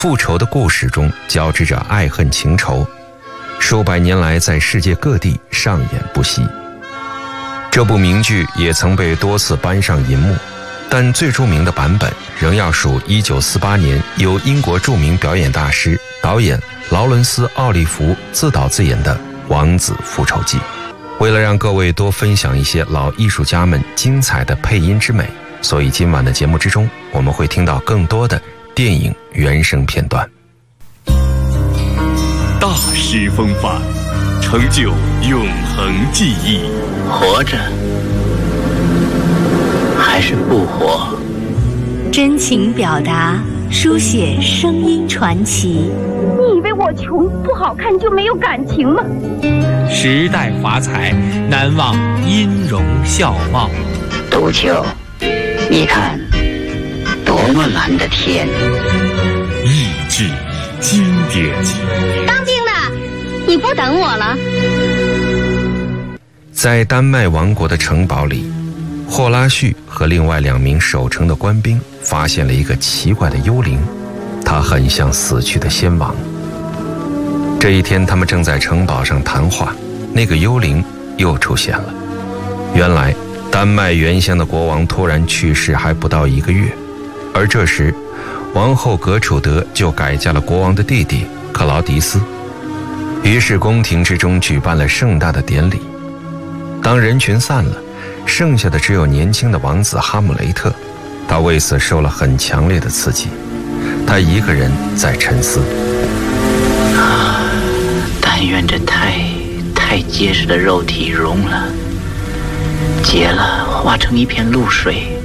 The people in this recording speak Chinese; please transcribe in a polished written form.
复仇的故事中交织着爱恨情仇，数百年来在世界各地上演不息。这部名剧也曾被多次搬上银幕，但最著名的版本仍要数1948年由英国著名表演大师、导演劳伦斯·奥利弗自导自演的《王子复仇记》。为了让各位多分享一些老艺术家们精彩的配音之美，所以今晚的节目之中，我们会听到更多的电影原声片段。 大师风范，成就永恒记忆。 活着还是不活？ 真情表达，书写声音传奇。 你以为我穷不好看就没有感情吗？ 时代华彩，难忘音容笑貌。 杜秋，你看多么蓝的天！ 意志经典。 当兵的，你不等我了？ 在丹麦王国的城堡里，霍拉旭和另外2名守城的官兵发现了一个奇怪的幽灵，他很像死去的先王。这一天，他们正在城堡上谈话，那个幽灵又出现了。原来丹麦原先的国王突然去世还不到1个月，而这时王后格楚德就改嫁了国王的弟弟克劳迪斯。于是宫廷之中举办了盛大的典礼。当人群散了，剩下的只有年轻的王子哈姆雷特，他为此受了很强烈的刺激，他一个人在沉思。 但愿这太结实的肉体融了，结了，化成一片露水，